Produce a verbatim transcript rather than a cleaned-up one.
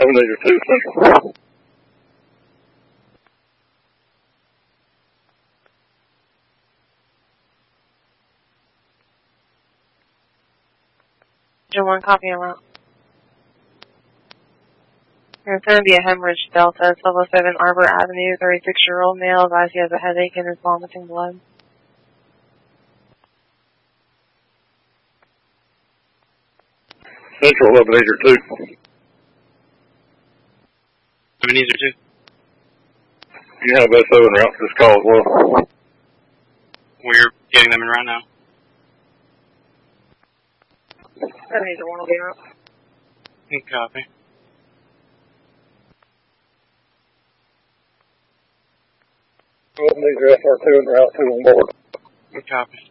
Ebenezer two Central. Engine one, copy en route. There's going to be a hemorrhage delta, Silver seven Arbor Avenue, thirty-six-year-old male, advised he has a headache and is vomiting blood. Central, Ebenezer two. Ebenezer two. You have S O en route to this call as well. We're getting them in right now. Ebenezer one will be en route. Good copy. Ebenezer S R two en route two on board. Good copy.